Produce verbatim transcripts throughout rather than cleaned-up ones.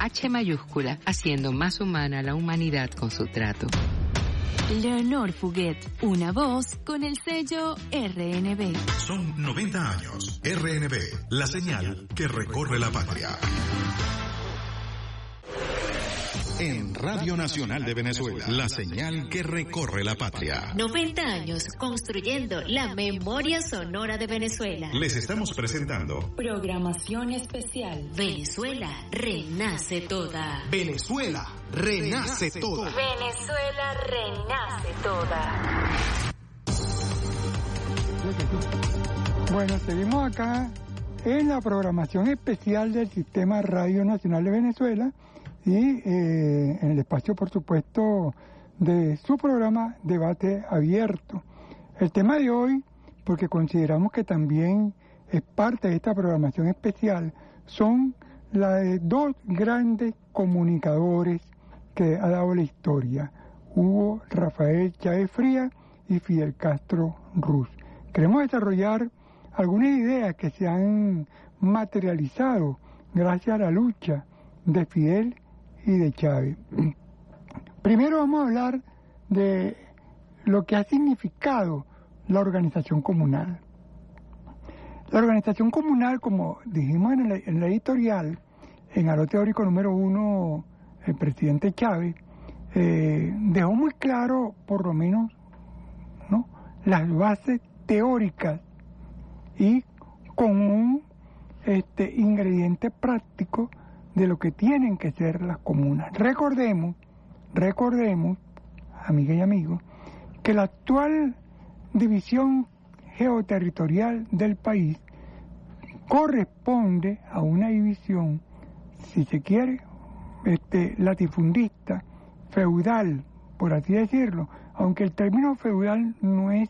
H mayúscula, haciendo más humana la humanidad con su trato. Leonor Fuguet, una voz con el sello R N B. Son noventa años. R N B, la señal que recorre la patria. En Radio Nacional de Venezuela, la señal que recorre la patria. noventa años construyendo la memoria sonora de Venezuela. Les estamos presentando Programación especial. Venezuela renace toda. Venezuela renace toda. Venezuela renace toda. Bueno, seguimos acá en la programación especial del Sistema Radio Nacional de Venezuela. Y eh, en el espacio, por supuesto, de su programa Debate Abierto. El tema de hoy, porque consideramos que también es parte de esta programación especial, son las de dos grandes comunicadores que ha dado la historia, Hugo Rafael Chávez Frías y Fidel Castro Ruz. Queremos desarrollar algunas ideas que se han materializado gracias a la lucha de Fidel y de Chávez. Primero vamos a hablar de lo que ha significado la organización comunal. La organización comunal, como dijimos en la, en la editorial, en Aro Teórico número uno, el presidente Chávez, eh, dejó muy claro, por lo menos, ¿no?, las bases teóricas y con un este, ingrediente práctico de lo que tienen que ser las comunas. Recordemos, recordemos, amigas y amigos, que la actual división geoterritorial del país corresponde a una división, si se quiere, este, latifundista, feudal, por así decirlo, aunque el término feudal no es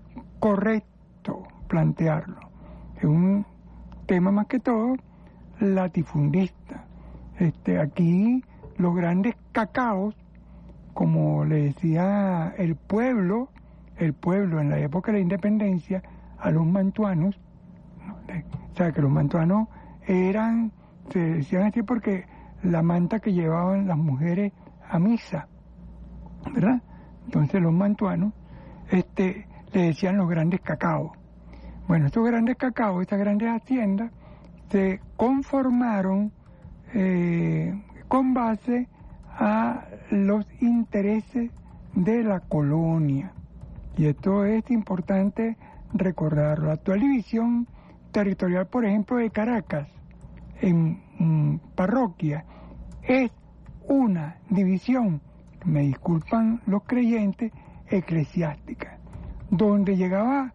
correcto plantearlo. Es un tema más que todo latifundista. Este, aquí los grandes cacaos, como le decía el pueblo, el pueblo en la época de la independencia, a los mantuanos, ¿no? O sea, que los mantuanos eran, se decían así porque la manta que llevaban las mujeres a misa, ¿verdad? Entonces los mantuanos, este, le decían los grandes cacaos. Bueno, estos grandes cacaos, estas grandes haciendas, se conformaron Eh, con base a los intereses de la colonia. Y esto es importante recordarlo. La actual división territorial, por ejemplo, de Caracas, en mm, parroquia, es una división, me disculpan los creyentes, eclesiástica, donde llegaba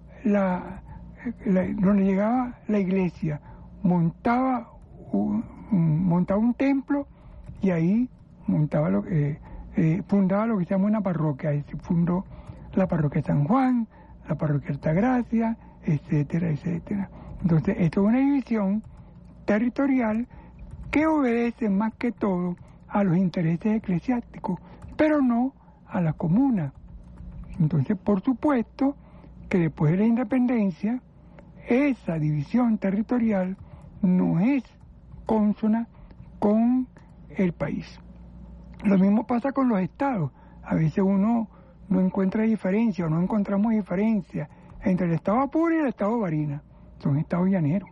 la, la donde llegaba la iglesia, montaba un, montaba un templo y ahí montaba lo, eh, eh, fundaba lo que se llama una parroquia. Ahí se fundó la parroquia de San Juan, la parroquia de Altagracia, etcétera, etcétera. Entonces, esto es una división territorial que obedece más que todo a los intereses eclesiásticos, pero no a la comuna. Entonces, por supuesto que después de la independencia, esa división territorial no es consona con el país. Lo mismo pasa con los estados. A veces uno no encuentra diferencia o no encontramos diferencia entre el estado Apure y el estado Barinas. Son estados llaneros.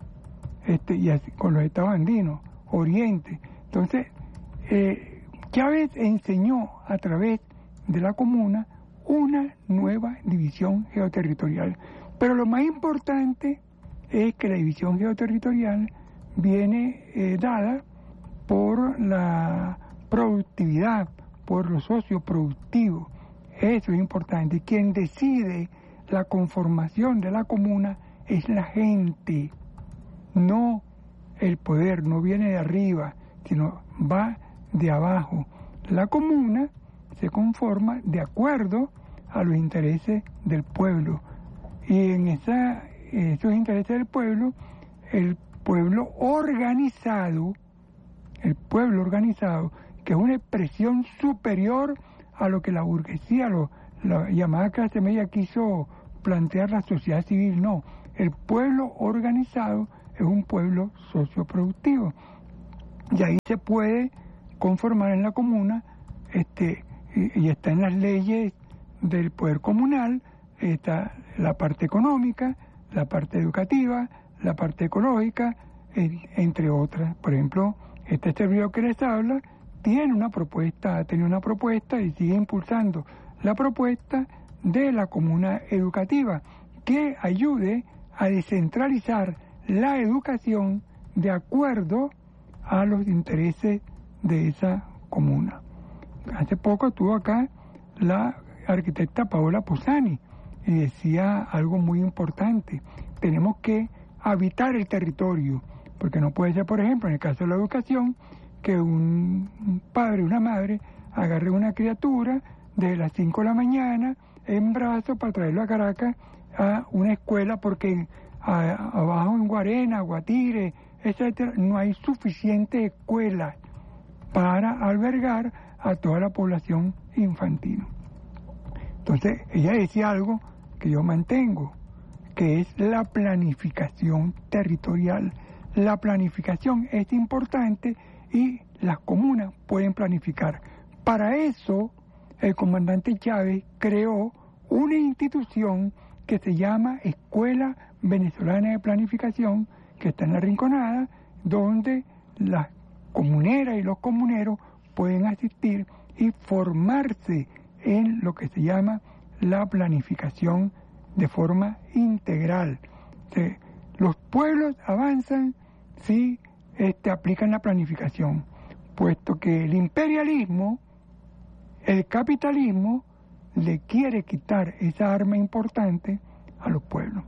Este, y así, con los estados andinos, Oriente. Entonces, eh, Chávez enseñó a través de la comuna una nueva división geoterritorial. Pero lo más importante es que la división geoterritorial viene eh, dada por la productividad, por los socios productivos. Eso es importante. Quien decide la conformación de la comuna es la gente, no el poder, no viene de arriba, sino va de abajo. La comuna se conforma de acuerdo a los intereses del pueblo. Y en esa, esos intereses del pueblo, el pueblo organizado, el pueblo organizado, que es una expresión superior a lo que la burguesía, lo, la llamada clase media, quiso plantear la sociedad civil. No, el pueblo organizado es un pueblo socioproductivo. y ahí se puede conformar en la comuna, este, y, y está en las leyes del poder comunal, está la parte económica, la parte educativa, la parte ecológica, eh, entre otras. Por ejemplo, este servidor que les habla tiene una propuesta, ha tenido una propuesta y sigue impulsando la propuesta de la comuna educativa que ayude a descentralizar la educación de acuerdo a los intereses de esa comuna. Hace poco estuvo acá la arquitecta Paola Posani y decía algo muy importante: tenemos que habitar el territorio, porque no puede ser, por ejemplo, en el caso de la educación, que un padre o una madre agarre una criatura desde las cinco de la mañana en brazos para traerlo a Caracas a una escuela, porque a, abajo en Guarena, Guatire, etcétera, no hay suficientes escuelas para albergar a toda la población infantil. Entonces, ella decía algo que yo mantengo, que es la planificación territorial. La planificación es importante y las comunas pueden planificar. Para eso, el comandante Chávez creó una institución que se llama Escuela Venezolana de Planificación, que está en La Rinconada, donde las comuneras y los comuneros pueden asistir y formarse en lo que se llama la planificación de forma integral. O sea, los pueblos avanzan si este, aplican la planificación, puesto que el imperialismo, el capitalismo, le quiere quitar esa arma importante a los pueblos.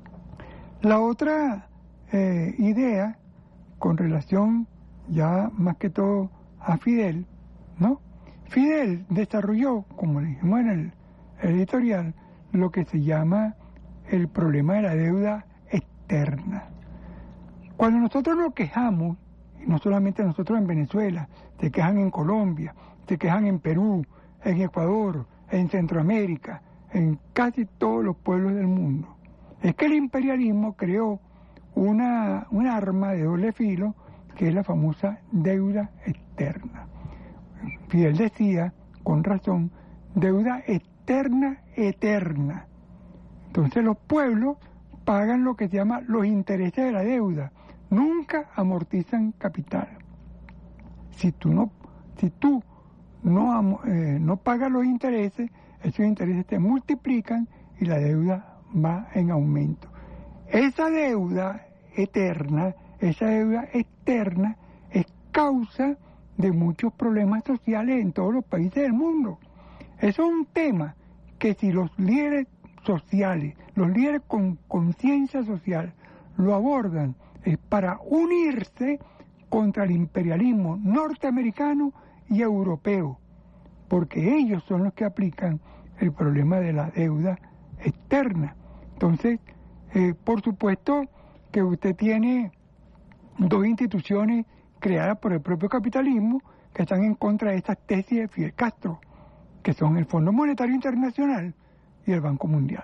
La otra eh, idea, con relación ya más que todo a Fidel, ¿no? Fidel desarrolló, como le dijimos en el editorial, lo que se llama el problema de la deuda externa. Cuando nosotros nos quejamos, y no solamente nosotros en Venezuela, se quejan en Colombia, se quejan en Perú, en Ecuador, en Centroamérica, en casi todos los pueblos del mundo, es que el imperialismo creó una, un arma de doble filo, que es la famosa deuda externa. Fidel decía, con razón, deuda externa eterna. Entonces los pueblos pagan lo que se llama los intereses de la deuda, nunca amortizan capital. Si tú no, si tú no, eh, no pagas los intereses, esos intereses te multiplican y la deuda va en aumento. Esa deuda eterna, esa deuda externa es causa de muchos problemas sociales en todos los países del mundo. Eso es un tema que si los líderes sociales, los líderes con conciencia social lo abordan, es para unirse contra el imperialismo norteamericano y europeo, porque ellos son los que aplican el problema de la deuda externa. Entonces, eh, por supuesto que usted tiene dos instituciones creadas por el propio capitalismo que están en contra de estas tesis de Fidel Castro, que son el Fondo Monetario Internacional y el Banco Mundial.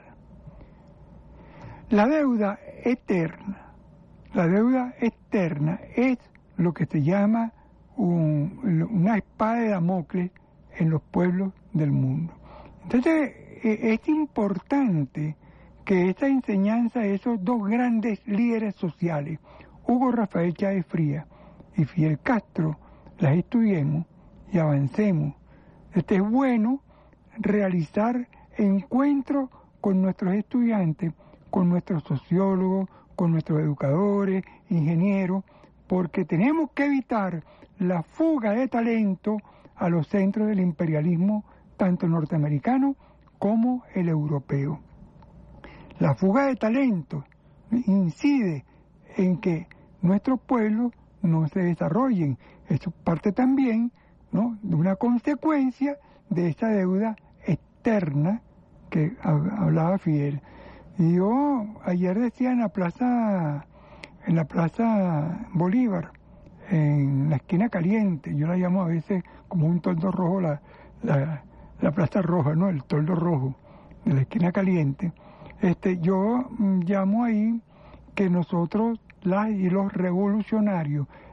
La deuda externa, la deuda externa es lo que se llama un, una espada de Damocles en los pueblos del mundo. Entonces, es importante que esa enseñanza de esos dos grandes líderes sociales, Hugo Rafael Chávez Frías y Fidel Castro, las estudiemos y avancemos. Este es bueno realizar encuentros con nuestros estudiantes, con nuestros sociólogos, con nuestros educadores, ingenieros, porque tenemos que evitar la fuga de talento a los centros del imperialismo, tanto norteamericano como el europeo. La fuga de talento incide en que nuestros pueblos no se desarrollen. Eso parte también, ¿no?, de una consecuencia de esa deuda externa que hablaba Fidel. Y yo ayer decía en la plaza, en la plaza Bolívar, en la esquina caliente, yo la llamo a veces como un toldo rojo, la, la, la plaza roja, ¿no?, el toldo rojo de la esquina caliente. Este, yo llamo ahí que nosotros, las y los revolucionarios,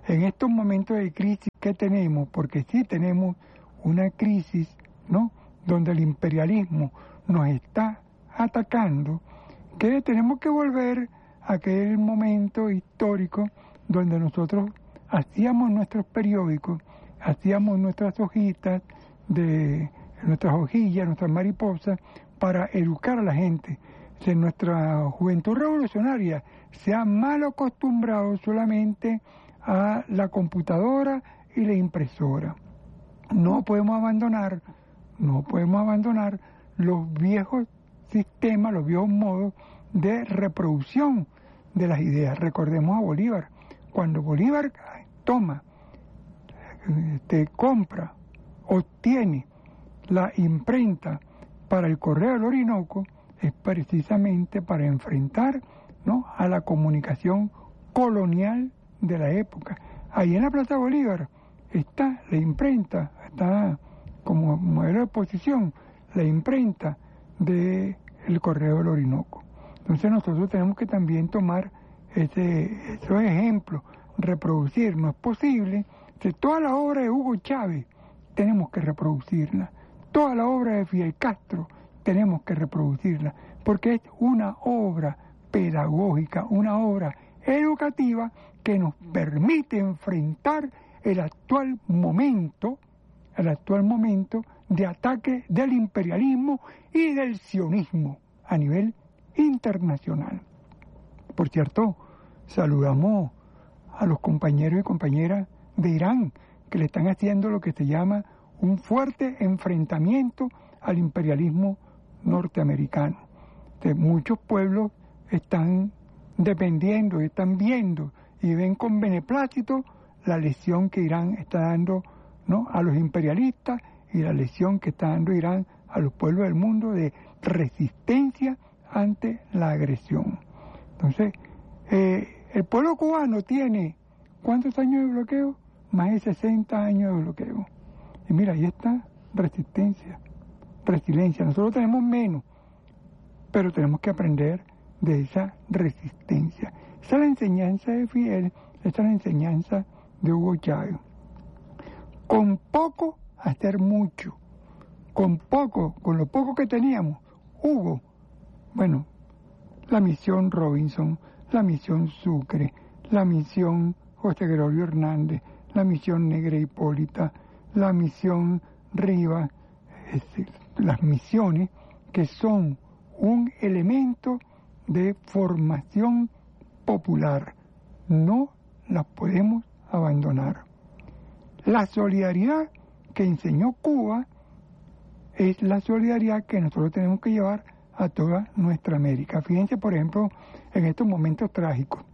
en estos momentos de crisis que tenemos, porque sí tenemos una crisis, ¿no?, donde el imperialismo nos está atacando, que tenemos que volver a aquel momento histórico donde nosotros hacíamos nuestros periódicos, hacíamos nuestras hojitas, de nuestras hojillas, nuestras mariposas, para educar a la gente. Si nuestra juventud revolucionaria se ha mal acostumbrado solamente a la computadora y la impresora. No podemos abandonar, no podemos abandonar los viejos sistemas, los viejos modos de reproducción de las ideas. Recordemos a Bolívar. Cuando Bolívar toma, te compra, obtiene la imprenta para el Correo del Orinoco, es precisamente para enfrentar, ¿no?, a la comunicación colonial de la época. Ahí en la Plaza Bolívar está la imprenta, está como modelo de exposición la imprenta del Correo del Orinoco. Entonces nosotros tenemos que también tomar ese, esos ejemplos, reproducir. No es posible que toda la obra de Hugo Chávez tenemos que reproducirla, toda la obra de Fidel Castro tenemos que reproducirla, porque es una obra pedagógica, una obra educativa que nos permite enfrentar el actual momento, el actual momento de ataque del imperialismo y del sionismo a nivel internacional. Por cierto, saludamos a los compañeros y compañeras de Irán, que le están haciendo lo que se llama un fuerte enfrentamiento al imperialismo norteamericano. De muchos pueblos están dependiendo, están viendo y ven con beneplácito la lección que Irán está dando, ¿no?, a los imperialistas, y la lección que está dando Irán a los pueblos del mundo de resistencia ante la agresión. Entonces, eh, el pueblo cubano tiene, ¿cuántos años de bloqueo? Más de sesenta años de bloqueo. Y mira, ahí está resistencia, resiliencia. Nosotros tenemos menos, pero tenemos que aprender de esa resistencia. Esa es la enseñanza de Fidel, esa es la enseñanza de Hugo Chávez. Con poco hacer mucho, con poco, con lo poco que teníamos, Hugo, bueno, la misión Robinson, la misión Sucre, la misión José Gregorio Hernández, la misión Negra Hipólita, la misión Rivas, es decir, las misiones que son un elemento de formación popular, no las podemos abandonar. La solidaridad que enseñó Cuba es la solidaridad que nosotros tenemos que llevar a toda nuestra América. Fíjense, por ejemplo, en estos momentos trágicos,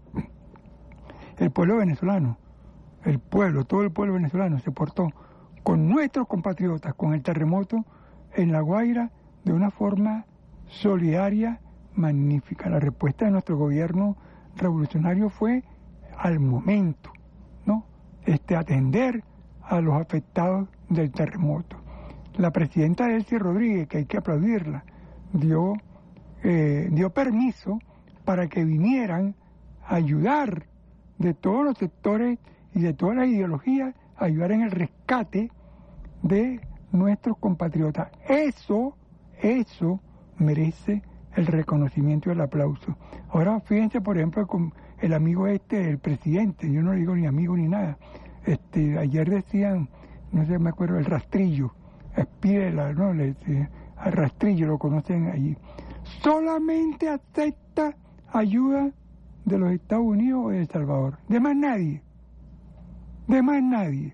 el pueblo venezolano, el pueblo, todo el pueblo venezolano se portó con nuestros compatriotas, con el terremoto en La Guaira, de una forma solidaria, magnífica. La respuesta de nuestro gobierno revolucionario fue al momento, ¿no?, este, atender a los afectados del terremoto. La presidenta Delcy Rodríguez, que hay que aplaudirla, dio, eh, dio permiso para que vinieran a ayudar de todos los sectores y de todas las ideologías, a ayudar en el rescate de nuestros compatriotas. Eso, eso merece el reconocimiento y el aplauso. Ahora fíjense, por ejemplo, con el amigo este, el presidente, yo no le digo ni amigo ni nada, este, ayer decían, no sé, me acuerdo, el Rastrillo, Espirela, ¿no? Le decía, al Rastrillo lo conocen allí. Solamente acepta ayuda de los Estados Unidos o de El Salvador, de más nadie, de más nadie.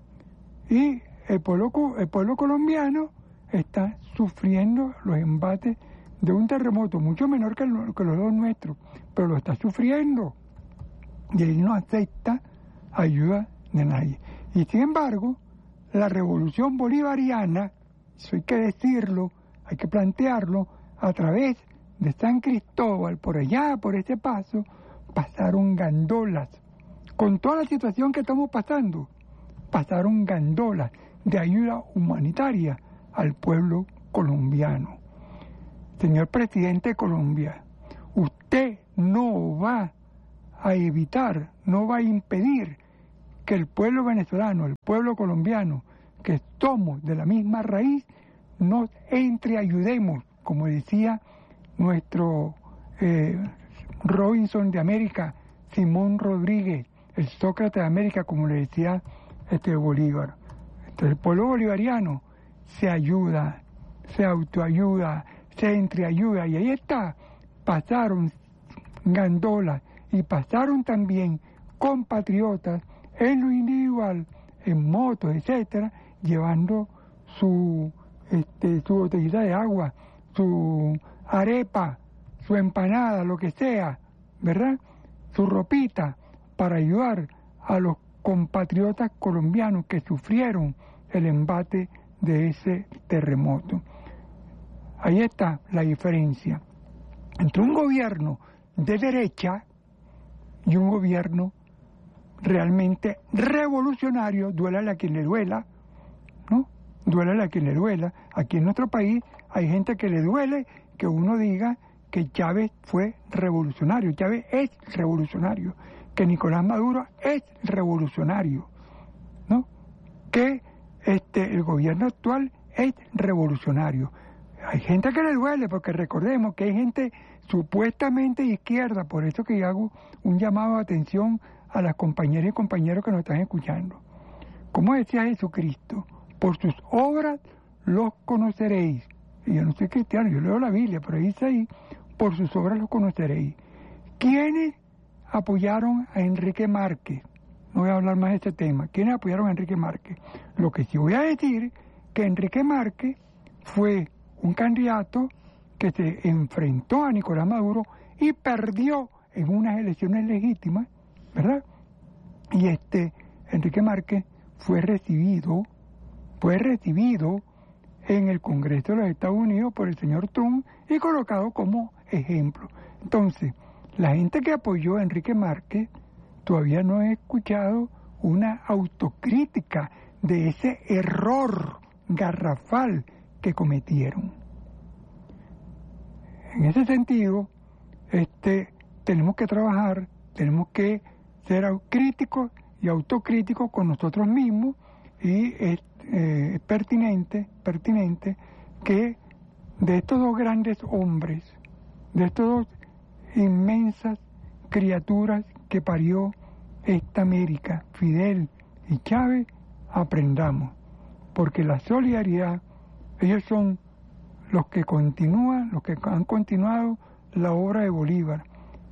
Y el pueblo, el pueblo colombiano está sufriendo los embates de un terremoto mucho menor que, el, que los dos nuestros, pero lo está sufriendo y él no acepta ayuda de nadie. Y sin embargo, la revolución bolivariana, eso hay que decirlo, hay que plantearlo, a través de San Cristóbal, por allá, por ese paso, pasaron gandolas. Con toda la situación que estamos pasando, pasaron gandolas de ayuda humanitaria al pueblo colombiano. Señor presidente de Colombia, usted no va a evitar, no va a impedir que el pueblo venezolano, el pueblo colombiano, que somos de la misma raíz, nos entreayudemos, como decía nuestro eh, Robinson de América, Simón Rodríguez, el Sócrates de América, como le decía este Bolívar. Entonces el pueblo bolivariano se ayuda, se autoayuda, se entreayuda, y ahí está, pasaron gandolas y pasaron también compatriotas en lo individual, en motos, etcétera, llevando su, este, su botellita de agua, su arepa, su empanada, lo que sea, ¿verdad? Su ropita, para ayudar a los compatriotas colombianos que sufrieron el embate de ese terremoto. Ahí está la diferencia entre un gobierno de derecha y un gobierno realmente revolucionario, duélale a quien le duela, ¿no? Duélale a quien le duela. Aquí en nuestro país hay gente que le duele que uno diga que Chávez fue revolucionario. Chávez es revolucionario. Que Nicolás Maduro es revolucionario, ¿no? Que este el gobierno actual es revolucionario. Hay gente que le duele, porque recordemos que hay gente supuestamente de izquierda, por eso que yo hago un llamado de atención a las compañeras y compañeros que nos están escuchando. Como decía Jesucristo, por sus obras los conoceréis. Y yo no soy cristiano, yo leo la Biblia, pero dice ahí, por sus obras los conoceréis. ¿Quiénes apoyaron a Enrique Márquez? No voy a hablar más de este tema. ¿Quiénes apoyaron a Enrique Márquez? Lo que sí voy a decir, que Enrique Márquez fue un candidato que se enfrentó a Nicolás Maduro y perdió en unas elecciones legítimas, ¿verdad? Y este Enrique Márquez fue recibido, fue recibido en el Congreso de los Estados Unidos por el señor Trump y colocado como ejemplo. Entonces, la gente que apoyó a Enrique Márquez todavía no he escuchado una autocrítica de ese error garrafal que cometieron. En ese sentido, este, tenemos que trabajar, tenemos que ser críticos y autocríticos con nosotros mismos, y es eh, pertinente, pertinente que de estos dos grandes hombres, de estos dos inmensas criaturas que parió esta América, Fidel y Chávez, aprendamos, porque la solidaridad, ellos son los que continúan, los que han continuado la obra de Bolívar,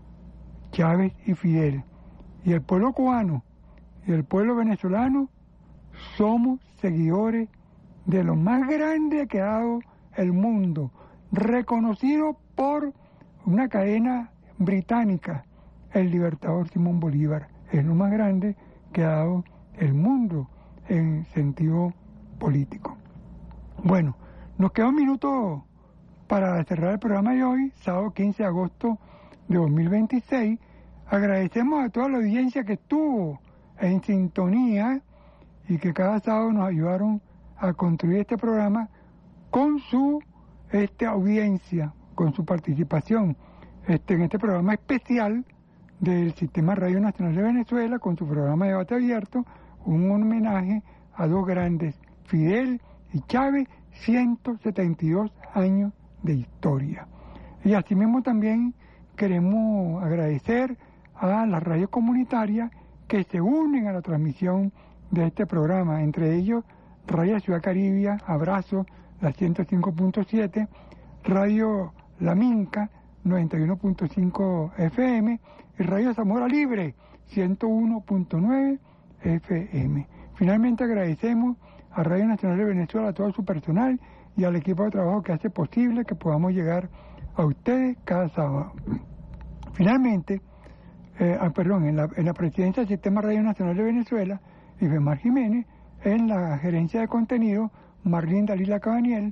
Chávez y Fidel, y el pueblo cubano y el pueblo venezolano somos seguidores de lo más grande que ha dado el mundo, reconocido por una cadena británica, el Libertador Simón Bolívar. Es lo más grande que ha dado el mundo en sentido político. Bueno, nos queda un minuto para cerrar el programa de hoy, sábado quince de agosto de dos mil veintiséis. Agradecemos a toda la audiencia que estuvo en sintonía y que cada sábado nos ayudaron a construir este programa con su este, audiencia, con su participación este, en este programa especial del Sistema Radio Nacional de Venezuela, con su programa de debate abierto, un homenaje a dos grandes, Fidel y Chávez, ciento setenta y dos años de historia. Y asimismo también queremos agradecer a las radios comunitarias que se unen a la transmisión de este programa, entre ellos Radio Ciudad Caribia, Abrazo, la ciento cinco punto siete, Radio La Minca, noventa y uno punto cinco F M, y Radio Zamora Libre, ciento uno punto nueve F M. Finalmente agradecemos a Radio Nacional de Venezuela, a todo su personal y al equipo de trabajo que hace posible que podamos llegar a ustedes cada sábado. Finalmente, eh, ah, perdón, en la, en la presidencia del Sistema Radio Nacional de Venezuela, Ifemar Jiménez, en la gerencia de contenido, Marlene Dalila Cabaniel,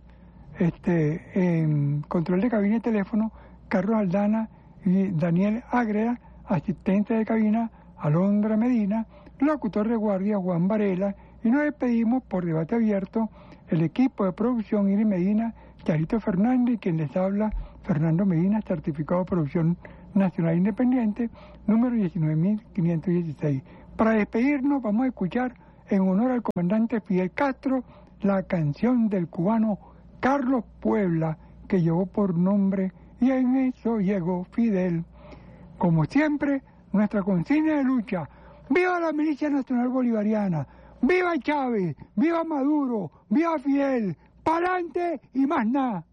este, en control de cabina y teléfono, Carlos Aldana y Daniel Ágreda, asistente de cabina, Alondra Medina, locutor de guardia, Juan Varela, y nos despedimos por debate abierto, el equipo de producción, Iris Medina, Charito Fernández, y quien les habla, Fernando Medina, certificado de producción nacional independiente, número diecinueve mil quinientos dieciséis. Para despedirnos vamos a escuchar en honor al comandante Fidel Castro la canción del cubano Carlos Puebla, que llevó por nombre Y en eso llegó Fidel. Como siempre, nuestra consigna de lucha: ¡viva la Milicia Nacional Bolivariana! ¡Viva Chávez! ¡Viva Maduro! ¡Viva Fidel! ¡Pa'lante y más nada!